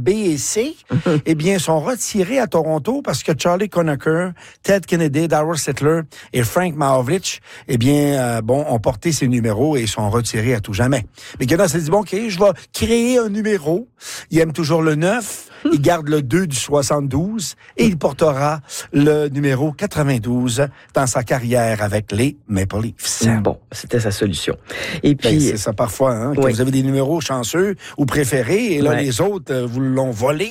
B et C, eh bien, sont retirés à Toronto parce que Charlie Conacher, Ted Kennedy, Darryl Sittler et Frank Mahovlich, eh bien, ont porté ces numéros et sont retirés à tout jamais. Mais Gunnar s'est dit, bon, OK, je vais créer un numéro. Il aime toujours le 9. Il garde le 2 du 72 et il portera le numéro 92 dans sa carrière avec les Maple Leafs. Bon, c'était sa solution. Et puis, c'est ça parfois, hein, que vous avez des numéros chanceux ou préférés et là, les autres vous l'ont volé.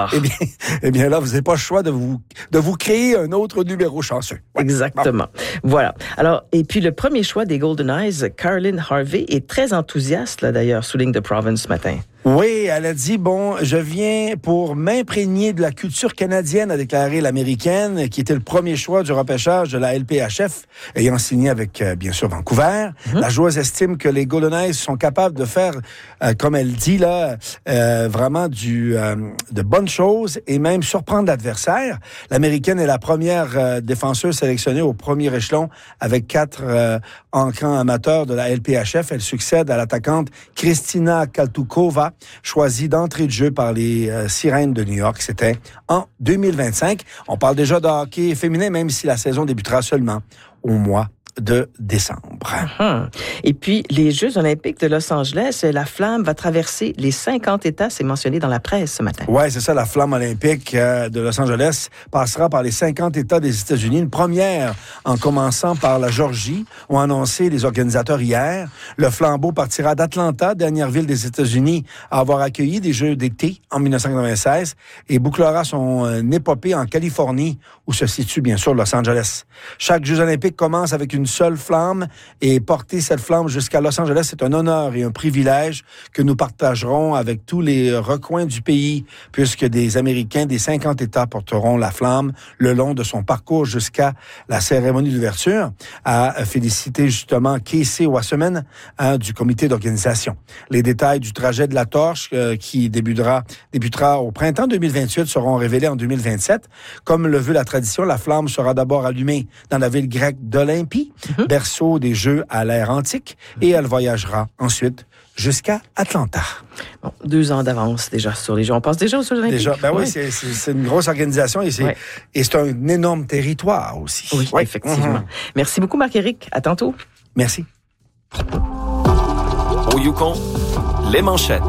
Eh bien là, vous n'avez pas le choix de vous créer un autre numéro chanceux. Ouais. Exactement. Bon. Voilà. Alors, et puis le premier choix des Golden Eyes, Caroline Harvey, est très enthousiaste, là d'ailleurs, souligne The Province ce matin. Oui, elle a dit, bon, je viens pour m'imprégner de la culture canadienne, a déclaré l'Américaine, qui était le premier choix du repêchage de la LPHF, ayant signé avec, bien sûr, Vancouver. La joueuse estime que les Golden Eyes sont capables de faire, comme elle dit là, vraiment de bonnes choses et même surprendre l'adversaire. L'Américaine est la première défenseuse sélectionnée au premier échelon avec 4 encrans amateurs de la LPHF. Elle succède à l'attaquante Kristina Kaltukova, choisie d'entrée de jeu par les Sirènes de New York. C'était en 2025. On parle déjà de hockey féminin, même si la saison débutera seulement au mois de décembre. Et puis, les Jeux olympiques de Los Angeles, la flamme va traverser les 50 États, c'est mentionné dans la presse ce matin. Oui, c'est ça, la flamme olympique de Los Angeles passera par les 50 États des États-Unis. Une première en commençant par la Géorgie, ont annoncé les organisateurs hier. Le flambeau partira d'Atlanta, dernière ville des États-Unis à avoir accueilli des Jeux d'été en 1996, et bouclera son épopée en Californie, où se situe bien sûr Los Angeles. Chaque Jeux olympiques commence avec une seule flamme, et porter cette flamme jusqu'à Los Angeles, c'est un honneur et un privilège que nous partagerons avec tous les recoins du pays, puisque des Américains des 50 États porteront la flamme le long de son parcours jusqu'à la cérémonie d'ouverture, a félicité justement Casey Wasserman du comité d'organisation. Les détails du trajet de la torche qui débutera au printemps 2028 seront révélés en 2027. Comme le veut la tradition, la flamme sera d'abord allumée dans la ville grecque d'Olympie, berceau des Jeux à l'ère antique, et elle voyagera ensuite jusqu'à Atlanta. Bon, 2 ans d'avance déjà sur les Jeux. On passe déjà aux Jeux olympiques. Déjà, oui, c'est une grosse organisation et c'est un énorme territoire aussi. Oui, effectivement. Merci beaucoup, Marc-Éric. À tantôt. Merci. Au Yukon, les manchettes.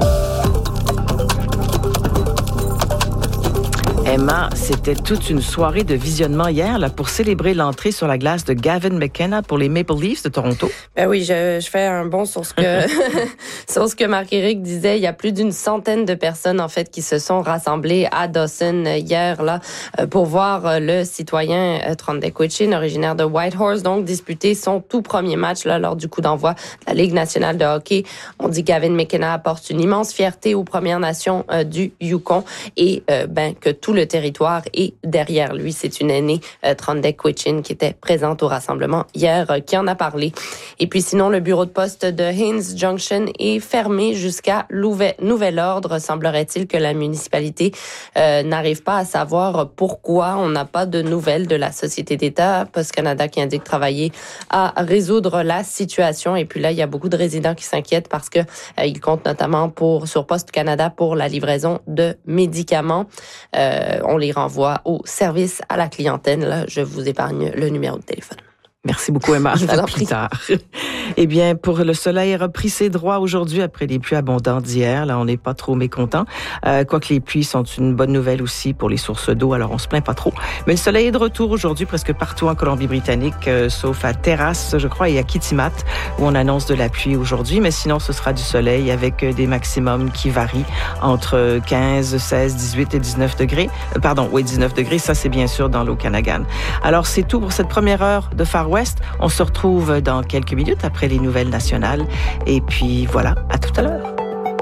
Emma, c'était toute une soirée de visionnement hier là, pour célébrer l'entrée sur la glace de Gavin McKenna pour les Maple Leafs de Toronto. Ben oui, je fais un bond sur ce que Marc-Éric disait. Il y a plus d'une centaine de personnes en fait qui se sont rassemblées à Dawson hier là pour voir le citoyen Trondek Quichin, originaire de Whitehorse, donc disputer son tout premier match là lors du coup d'envoi de la Ligue nationale de hockey. On dit que Gavin McKenna apporte une immense fierté aux Premières Nations du Yukon et que tout le territoire est derrière lui. C'est une aînée, Trondek Quichin, qui était présente au rassemblement hier, qui en a parlé. Et puis sinon, le bureau de poste de Haynes Junction est fermé jusqu'à nouvel ordre. Semblerait-il que la municipalité n'arrive pas à savoir pourquoi on n'a pas de nouvelles de la Société d'État Post Canada qui indique travailler à résoudre la situation. Et puis là, il y a beaucoup de résidents qui s'inquiètent parce que ils comptent notamment sur Post Canada pour la livraison de médicaments. On les renvoie au service à la clientèle. Là, je vous épargne le numéro de téléphone. Merci beaucoup, Emma. À plus tard. Eh bien, pour le soleil a repris ses droits aujourd'hui après les pluies abondantes d'hier. Là, on n'est pas trop mécontents. Quoique les pluies sont une bonne nouvelle aussi pour les sources d'eau, alors on se plaint pas trop. Mais le soleil est de retour aujourd'hui presque partout en Colombie-Britannique, sauf à Terrasse, je crois, et à Kitimat, où on annonce de la pluie aujourd'hui. Mais sinon, ce sera du soleil avec des maximums qui varient entre 15, 16, 18 et 19 degrés. 19 degrés, ça c'est bien sûr dans l'Okanagan. Alors, c'est tout pour cette première heure de Far West. On se retrouve dans quelques minutes après les nouvelles nationales. Et puis voilà, à tout à l'heure.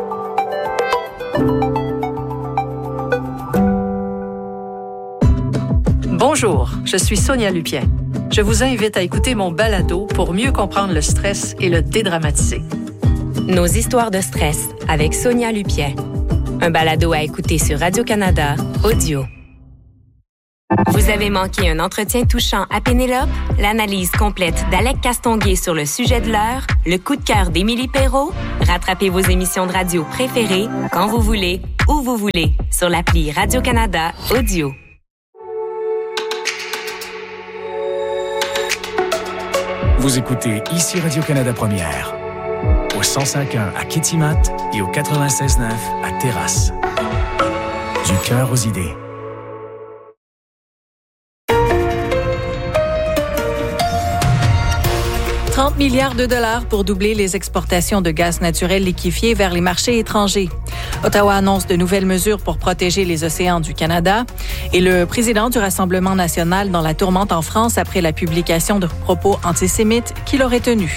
Bonjour, je suis Sonia Lupien. Je vous invite à écouter mon balado pour mieux comprendre le stress et le dédramatiser. Nos histoires de stress avec Sonia Lupien. Un balado à écouter sur Radio-Canada, audio. Vous avez manqué un entretien touchant à Pénélope? L'analyse complète d'Alec Castonguay sur le sujet de l'heure? Le coup de cœur d'Émilie Perrault? Rattrapez vos émissions de radio préférées quand vous voulez, où vous voulez, sur l'appli Radio-Canada Audio. Vous écoutez ici Radio-Canada Première, au 105.1 à Kitimat et au 96.9 à Terrasse. Du cœur aux idées. $30 milliards pour doubler les exportations de gaz naturel liquéfié vers les marchés étrangers. Ottawa annonce de nouvelles mesures pour protéger les océans du Canada. Et le président du Rassemblement national dans la tourmente en France après la publication de propos antisémites qu'il aurait tenus.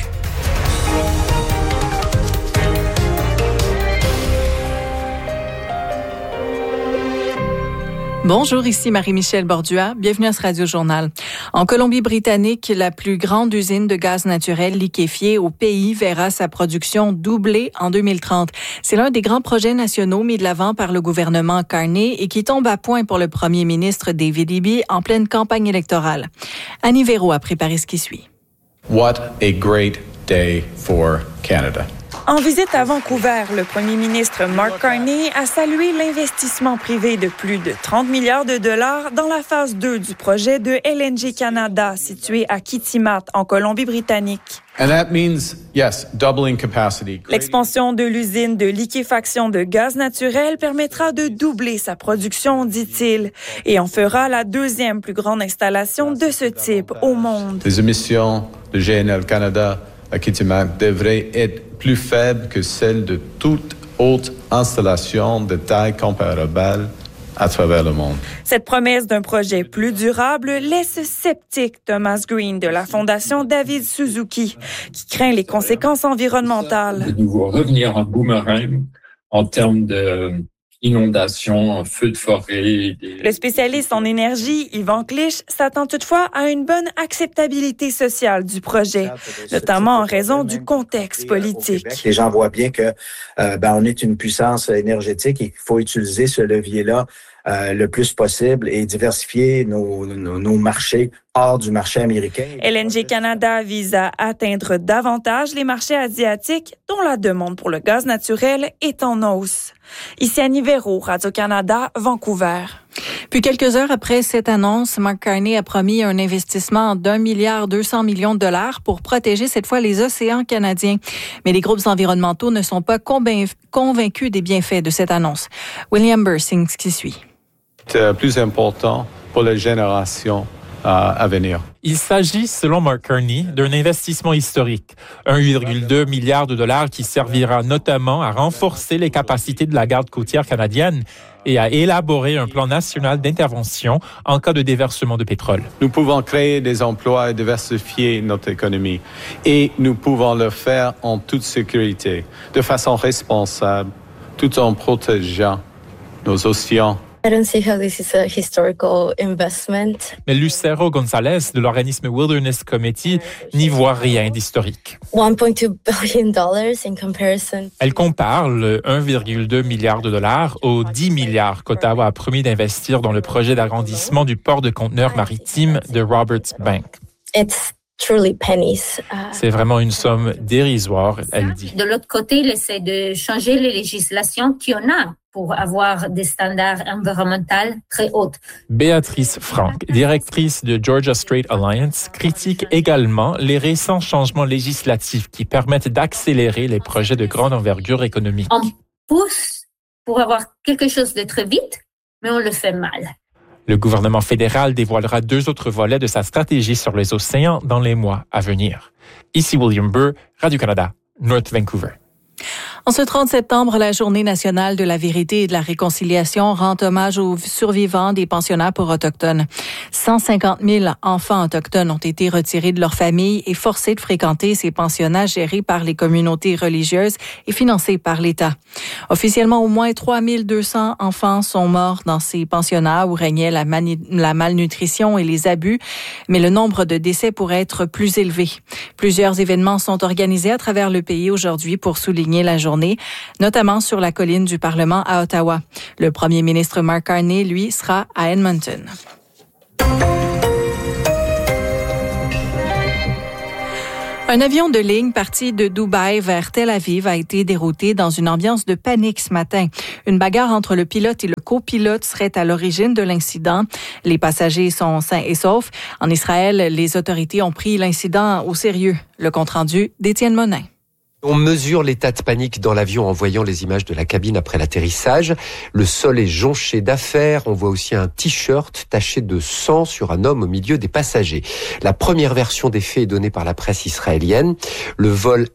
Bonjour, ici Marie-Michel Bordua. Bienvenue à ce Radio-Journal. En Colombie-Britannique, la plus grande usine de gaz naturel liquéfié au pays verra sa production doubler en 2030. C'est l'un des grands projets nationaux mis de l'avant par le gouvernement Carney et qui tombe à point pour le premier ministre David Eby en pleine campagne électorale. Annie Véro a préparé ce qui suit. What a great day for Canada. En visite à Vancouver, le premier ministre Mark Carney a salué l'investissement privé de plus de 30 milliards de dollars dans la phase 2 du projet de LNG Canada, situé à Kitimat, en Colombie-Britannique. And that means, yes, doubling capacity. L'expansion de l'usine de liquéfaction de gaz naturel permettra de doubler sa production, dit-il, et en fera la deuxième plus grande installation de ce type au monde. Les émissions de GNL Canada à Kitimat devraient être plus faibles que celles de toute autre installation de taille comparable à travers le monde. Cette promesse d'un projet plus durable laisse sceptique Thomas Green de la Fondation David Suzuki, qui craint les conséquences environnementales. De nouveau revenir en boomerang en termes d'inondations, feux de forêt. Le spécialiste en énergie, Yvan Clich, s'attend toutefois à une bonne acceptabilité sociale du projet, notamment en raison du contexte politique. Les gens voient bien que on est une puissance énergétique et qu'il faut utiliser ce levier-là le plus possible et diversifier nos marchés hors du marché américain. LNG Canada vise à atteindre davantage les marchés asiatiques dont la demande pour le gaz naturel est en hausse. Ici Annie Véro, Radio-Canada, Vancouver. Puis quelques heures après cette annonce, Mark Carney a promis un investissement d'1,2 milliard de dollars pour protéger cette fois les océans canadiens. Mais les groupes environnementaux ne sont pas convaincus des bienfaits de cette annonce. William Bursing, ce qui suit. C'est plus important pour les générations à venir. Il s'agit, selon Mark Carney, d'un investissement historique, 1,2 milliard de dollars qui servira notamment à renforcer les capacités de la garde côtière canadienne et à élaborer un plan national d'intervention en cas de déversement de pétrole. Nous pouvons créer des emplois et diversifier notre économie. Et nous pouvons le faire en toute sécurité, de façon responsable, tout en protégeant nos océans. I don't see how this is a historical investment. Mais Lucero González de l'organisme Wilderness Committee n'y voit rien d'historique. $1.2 billion in comparison. Elle compare le 1,2 milliard de dollars aux 10 milliards qu'Ottawa a promis d'investir dans le projet d'agrandissement du port de conteneurs maritimes de Roberts Bank. It's truly pennies. C'est vraiment une somme dérisoire, elle dit. De l'autre côté, il essaie de changer les législations qu'il y en a pour avoir des standards environnementaux très hauts. Béatrice Frank, directrice de Georgia Strait Alliance, critique également les récents changements législatifs qui permettent d'accélérer les projets de grande envergure économique. On pousse pour avoir quelque chose de très vite, mais on le fait mal. Le gouvernement fédéral dévoilera 2 autres volets de sa stratégie sur les océans dans les mois à venir. Ici William Burr, Radio-Canada, North Vancouver. En ce 30 septembre, la Journée nationale de la vérité et de la réconciliation rend hommage aux survivants des pensionnats pour autochtones. 150 000 enfants autochtones ont été retirés de leur famille et forcés de fréquenter ces pensionnats gérés par les communautés religieuses et financés par l'État. Officiellement, au moins 3 200 enfants sont morts dans ces pensionnats où régnait la malnutrition et les abus, mais le nombre de décès pourrait être plus élevé. Plusieurs événements sont organisés à travers le pays aujourd'hui pour souligner la journée, notamment sur la colline du Parlement à Ottawa. Le premier ministre Mark Carney, lui, sera à Edmonton. Un avion de ligne parti de Dubaï vers Tel Aviv a été dérouté dans une ambiance de panique ce matin. Une bagarre entre le pilote et le copilote serait à l'origine de l'incident. Les passagers sont sains et saufs. En Israël, les autorités ont pris l'incident au sérieux. Le compte-rendu d'Étienne Monin. On mesure l'état de panique dans l'avion en voyant les images de la cabine après l'atterrissage. Le sol est jonché d'affaires. On voit aussi un t-shirt taché de sang sur un homme au milieu des passagers. La première version des faits est donnée par la presse israélienne. Le vol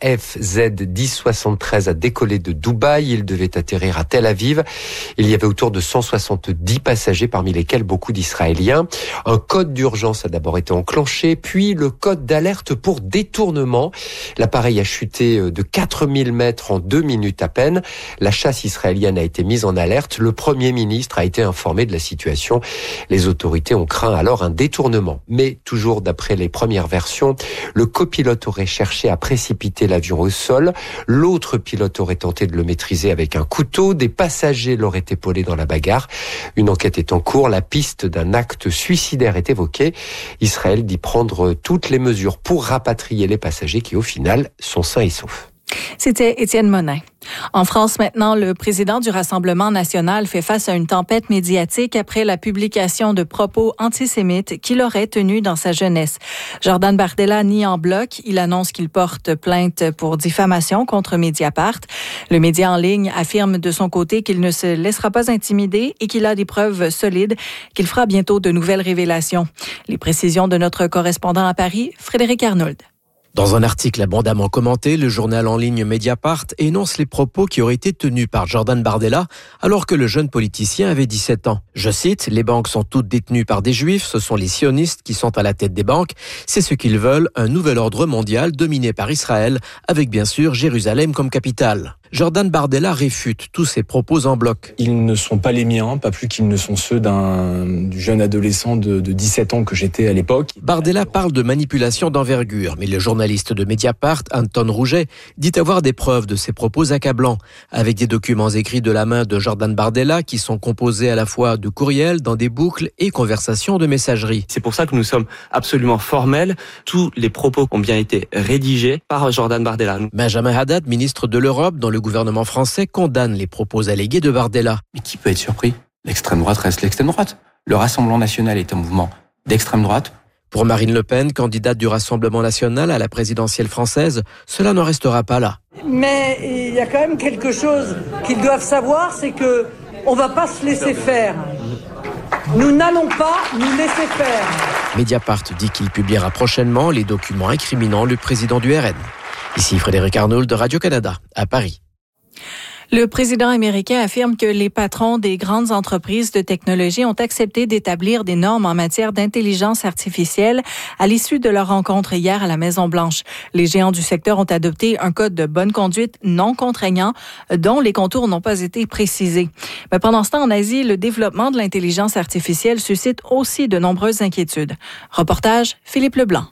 FZ-1073 a décollé de Dubaï. Il devait atterrir à Tel Aviv. Il y avait autour de 170 passagers, parmi lesquels beaucoup d'Israéliens. Un code d'urgence a d'abord été enclenché, puis le code d'alerte pour détournement. L'appareil a chuté de 4000 mètres en 2 minutes à peine. La chasse israélienne a été mise en alerte. Le Premier ministre a été informé de la situation. Les autorités ont craint alors un détournement. Mais toujours d'après les premières versions, le copilote aurait cherché à précipiter l'avion au sol. L'autre pilote aurait tenté de le maîtriser avec un couteau. Des passagers l'auraient épaulé dans la bagarre. Une enquête est en cours. La piste d'un acte suicidaire est évoquée. Israël dit prendre toutes les mesures pour rapatrier les passagers qui, au final, sont sains et saufs. C'était Étienne Monin. En France, maintenant, le président du Rassemblement national fait face à une tempête médiatique après la publication de propos antisémites qu'il aurait tenus dans sa jeunesse. Jordan Bardella nie en bloc. Il annonce qu'il porte plainte pour diffamation contre Mediapart. Le média en ligne affirme de son côté qu'il ne se laissera pas intimider et qu'il a des preuves solides, qu'il fera bientôt de nouvelles révélations. Les précisions de notre correspondant à Paris, Frédéric Arnould. Dans un article abondamment commenté, le journal en ligne Mediapart énonce les propos qui auraient été tenus par Jordan Bardella alors que le jeune politicien avait 17 ans. Je cite, « Les banques sont toutes détenues par des juifs, ce sont les sionistes qui sont à la tête des banques. C'est ce qu'ils veulent, un nouvel ordre mondial dominé par Israël, avec bien sûr Jérusalem comme capitale. » Jordan Bardella réfute tous ces propos en bloc. Ils ne sont pas les miens, pas plus qu'ils ne sont ceux du jeune adolescent de 17 ans que j'étais à l'époque. Bardella parle de manipulation d'envergure, mais le journaliste de Mediapart, Anton Rouget, dit avoir des preuves de ces propos accablants, avec des documents écrits de la main de Jordan Bardella qui sont composés à la fois de courriels, dans des boucles et conversations de messagerie. C'est pour ça que nous sommes absolument formels. Tous les propos ont bien été rédigés par Jordan Bardella. Benjamin Haddad, ministre de l'Europe dans le gouvernement français, condamne les propos allégués de Bardella. Mais qui peut être surpris ? L'extrême droite reste l'extrême droite. Le Rassemblement national est un mouvement d'extrême droite. Pour Marine Le Pen, candidate du Rassemblement national à la présidentielle française, cela n'en restera pas là. Mais il y a quand même quelque chose qu'ils doivent savoir, c'est que on va pas se laisser faire. Nous n'allons pas nous laisser faire. Mediapart dit qu'il publiera prochainement les documents incriminant le président du RN. Ici Frédéric Arnould de Radio-Canada, à Paris. Le président américain affirme que les patrons des grandes entreprises de technologie ont accepté d'établir des normes en matière d'intelligence artificielle à l'issue de leur rencontre hier à la Maison-Blanche. Les géants du secteur ont adopté un code de bonne conduite non contraignant dont les contours n'ont pas été précisés. Mais pendant ce temps, en Asie, le développement de l'intelligence artificielle suscite aussi de nombreuses inquiétudes. Reportage, Philippe Leblanc.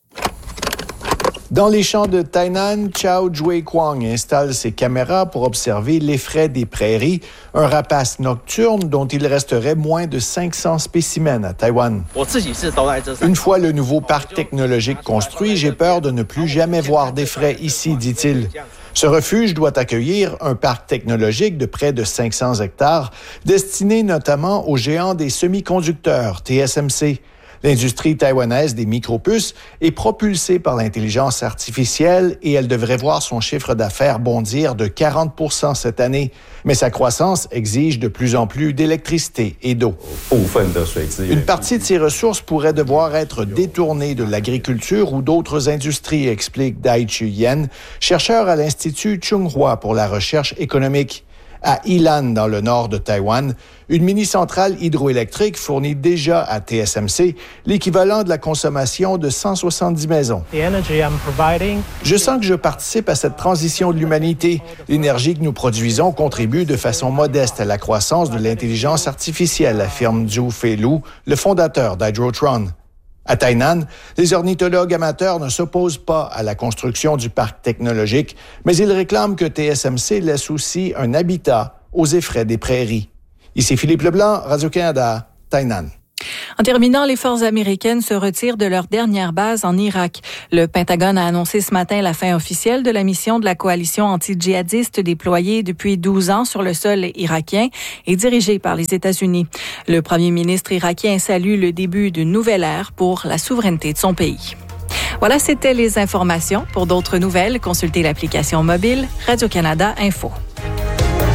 Dans les champs de Tainan, Chao Jue-Kwang installe ses caméras pour observer l'effraie des prairies, un rapace nocturne dont il resterait moins de 500 spécimens à Taïwan. Une fois le nouveau parc technologique construit, j'ai peur de ne plus jamais voir d'effraie ici, dit-il. Ce refuge doit accueillir un parc technologique de près de 500 hectares, destiné notamment aux géants des semi-conducteurs, TSMC. L'industrie taïwanaise des micropuces est propulsée par l'intelligence artificielle et elle devrait voir son chiffre d'affaires bondir de 40% cette année. Mais sa croissance exige de plus en plus d'électricité et d'eau. Une partie de ces ressources pourrait devoir être détournée de l'agriculture ou d'autres industries, explique Dai Chu-Yen, chercheur à l'Institut Chung-Hua pour la recherche économique. À Ilan, dans le nord de Taïwan, une mini-centrale hydroélectrique fournit déjà à TSMC l'équivalent de la consommation de 170 maisons. Je sens que je participe à cette transition de l'humanité. L'énergie que nous produisons contribue de façon modeste à la croissance de l'intelligence artificielle, affirme Zhu Feilu, le fondateur d'Hydrotron. À Tainan, les ornithologues amateurs ne s'opposent pas à la construction du parc technologique, mais ils réclament que TSMC laisse aussi un habitat aux effraies des prairies. Ici Philippe Leblanc, Radio-Canada, Tainan. En terminant, les forces américaines se retirent de leur dernière base en Irak. Le Pentagone a annoncé ce matin la fin officielle de la mission de la coalition anti-djihadiste déployée depuis 12 ans sur le sol irakien et dirigée par les États-Unis. Le premier ministre irakien salue le début d'une nouvelle ère pour la souveraineté de son pays. Voilà, c'était les informations. Pour d'autres nouvelles, consultez l'application mobile Radio-Canada Info.